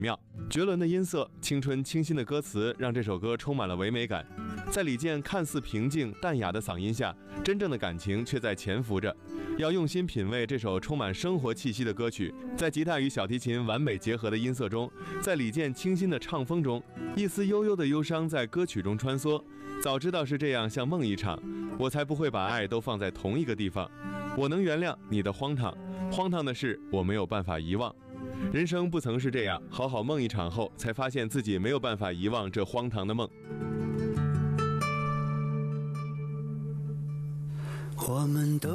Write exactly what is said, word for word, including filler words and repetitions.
妙。绝伦的音色，青春清新的歌词，让这首歌充满了唯美感。在李健看似平静淡雅的嗓音下，真正的感情却在潜伏着。要用心品味这首充满生活气息的歌曲，在吉他与小提琴完美结合的音色中，在李健清新的唱风中，一丝悠悠的忧伤在歌曲中穿梭。早知道是这样，像梦一场，我才不会把爱都放在同一个地方。我能原谅你的荒唐，荒唐的是我没有办法遗忘。人生不曾是这样，好好梦一场后，才发现自己没有办法遗忘这荒唐的梦。 我们都